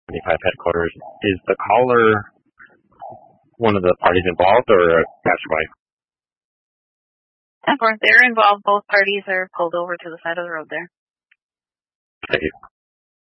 75 headquarters. Is the caller one of the parties involved or a passerby? Of course, they're involved. Both parties are pulled over to the side of the road there. Thank you.